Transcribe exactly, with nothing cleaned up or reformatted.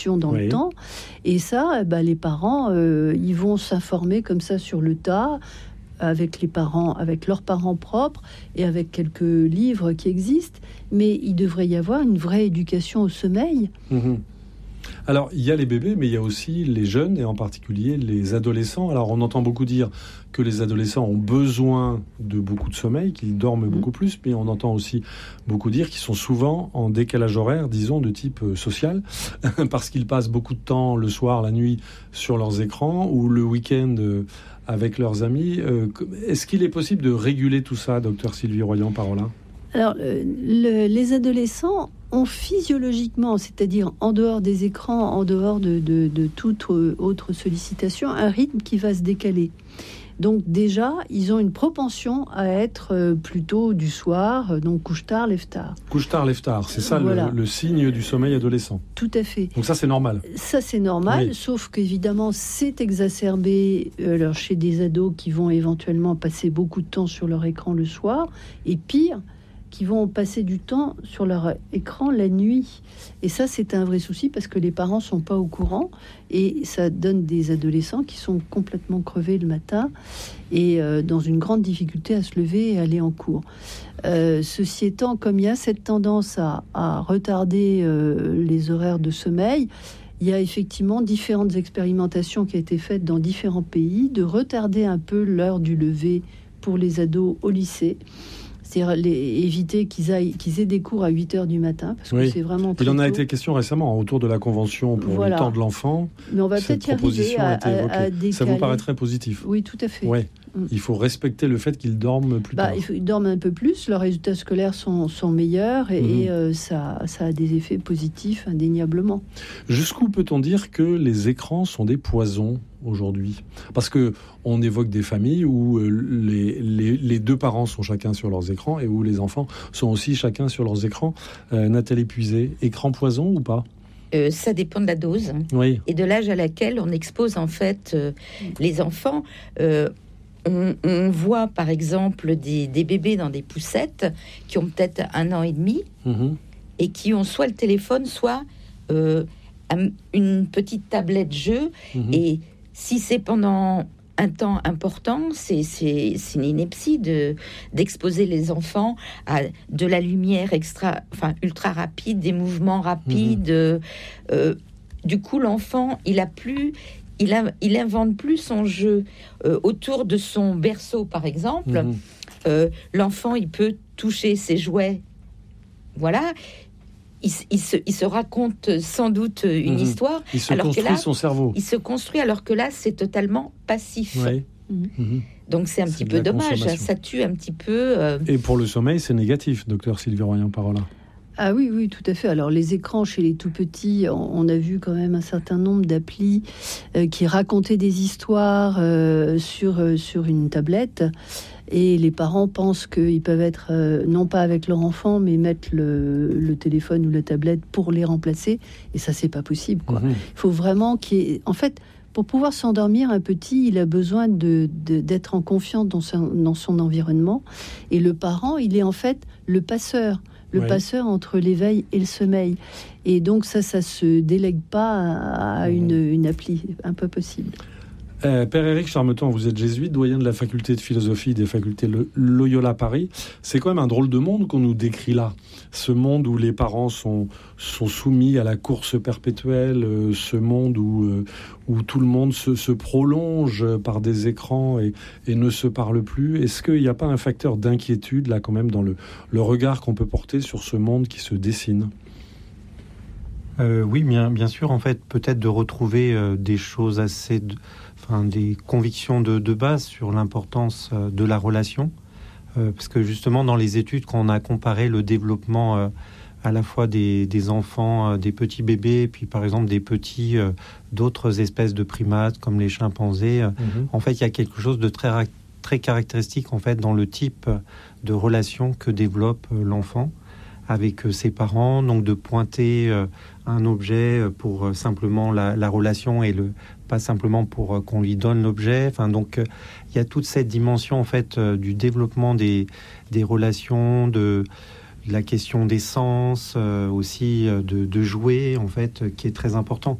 dans oui. le temps. Et ça, eh ben, les parents, euh, ils vont s'informer comme ça sur le tas, avec les parents, avec leurs parents propres et avec quelques livres qui existent. Mais il devrait y avoir une vraie éducation au sommeil. Mmh. Alors, il y a les bébés, mais il y a aussi les jeunes, et en particulier les adolescents. Alors, on entend beaucoup dire que les adolescents ont besoin de beaucoup de sommeil, qu'ils dorment mmh. beaucoup plus, mais on entend aussi beaucoup dire qu'ils sont souvent en décalage horaire, disons, de type social, parce qu'ils passent beaucoup de temps le soir, la nuit, sur leurs écrans, ou le week-end avec leurs amis. Est-ce qu'il est possible de réguler tout ça, docteur Sylvie Royan-Parola ? Alors, le, les adolescents ont physiologiquement, c'est-à-dire en dehors des écrans, en dehors de, de, de toute autre sollicitation, un rythme qui va se décaler. Donc déjà, ils ont une propension à être plutôt du soir, donc couche-tard, lève-tard. Couche-tard, lève-tard, c'est ça voilà. le, le signe du sommeil adolescent. Tout à fait. Donc ça, c'est normal. Ça, c'est normal, oui. Sauf qu'évidemment, c'est exacerbé alors, chez des ados qui vont éventuellement passer beaucoup de temps sur leur écran le soir, et pire, qui vont passer du temps sur leur écran la nuit. Et ça, c'est un vrai souci parce que les parents ne sont pas au courant et ça donne des adolescents qui sont complètement crevés le matin et euh, dans une grande difficulté à se lever et aller en cours. Euh, ceci étant, comme il y a cette tendance à, à retarder euh, les horaires de sommeil, il y a effectivement différentes expérimentations qui ont été faites dans différents pays de retarder un peu l'heure du lever pour les ados au lycée. C'est-à-dire les, éviter qu'ils, aillent, qu'ils aient des cours à huit heures du matin, parce oui. que c'est vraiment très Il en a tôt. été question récemment autour de la Convention pour voilà. le temps de l'enfant. Mais on va Cette peut-être y arriver à, a été à, à décaler. Ça vous paraît très positif ? Oui, tout à fait. Ouais. Mm. Il faut respecter le fait qu'ils dorment plus bah, tard. Il faut, ils dorment un peu plus, leurs résultats scolaires sont, sont meilleurs et, mm-hmm. et euh, ça, ça a des effets positifs indéniablement. Jusqu'où peut-on dire que les écrans sont des poisons aujourd'hui ? Parce que on évoque des familles où les, les, les deux parents sont chacun sur leurs écrans et où les enfants sont aussi chacun sur leurs écrans. Euh, Nathalie Puiset, écran poison ou pas ? Euh, ça dépend de la dose oui. et de l'âge à laquelle on expose en fait euh, les enfants. Euh, on, on voit par exemple des, des bébés dans des poussettes qui ont peut-être un an et demi mmh. et qui ont soit le téléphone, soit euh, une petite tablette jeu. Mmh. Et si c'est pendant un temps important, c'est, c'est, c'est une ineptie de, d'exposer les enfants à de la lumière extra, enfin, ultra rapide, des mouvements rapides. Mmh. Euh, du coup, l'enfant, il a plus, il, a, il invente plus son jeu euh, autour de son berceau, par exemple. Mmh. Euh, l'enfant, il peut toucher ses jouets. Voilà. Il, il, se, il se raconte sans doute une mmh. histoire. Il se alors construit que là, son cerveau. Il se construit alors que là, c'est totalement passif. Oui. Mmh. Donc c'est un c'est petit peu dommage. Ça tue un petit peu. Euh... Et pour le sommeil, c'est négatif, docteur Sylvie Royan-Parola. Ah oui, oui, tout à fait. Alors les écrans chez les tout-petits, on a vu quand même un certain nombre d'applis euh, qui racontaient des histoires euh, sur, euh, sur une tablette. Et les parents pensent qu'ils peuvent être, euh, non pas avec leur enfant, mais mettre le, le téléphone ou la tablette pour les remplacer. Et ça, c'est pas possible, quoi. Mmh. Il faut vraiment qu'il y ait... En fait, pour pouvoir s'endormir, un petit, il a besoin de, de, d'être en confiance dans son, dans son environnement. Et le parent, il est en fait le passeur. Le oui. passeur entre l'éveil et le sommeil. Et donc ça, ça se délègue pas à, à mmh. une, une appli. Un peu possible. Euh, Père Éric Charmeton, vous êtes jésuite, doyen de la faculté de philosophie des facultés Loyola Paris. C'est quand même un drôle de monde qu'on nous décrit là. Ce monde où les parents sont, sont soumis à la course perpétuelle, euh, ce monde où, euh, où tout le monde se, se prolonge par des écrans et, et ne se parle plus. Est-ce qu'il n'y a pas un facteur d'inquiétude là quand même dans le, le regard qu'on peut porter sur ce monde qui se dessine ? Euh, oui, bien, bien sûr. En fait, peut-être de retrouver euh, des choses assez... De... Enfin, des convictions de, de base sur l'importance euh, de la relation. Euh, parce que justement, dans les études, quand on a comparé le développement euh, à la fois des, des enfants, euh, des petits bébés, puis par exemple des petits euh, d'autres espèces de primates, comme les chimpanzés, euh, mm-hmm. en fait, il y a quelque chose de très, très caractéristique en fait, dans le type de relation que développe euh, l'enfant avec euh, ses parents. Donc, de pointer euh, un objet pour euh, simplement la, la relation et le... pas simplement pour euh, qu'on lui donne l'objet. Enfin, donc, il euh, y a toute cette dimension en fait euh, du développement des, des relations, de, la question des sens, euh, aussi de, de jouer, en fait, qui est très important.